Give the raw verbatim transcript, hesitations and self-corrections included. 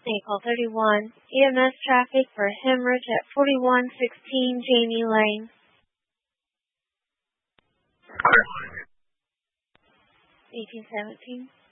Vehicle thirty-one, E M S traffic for hemorrhage at forty-one sixteen Jamie Lane. eighteen seventeen.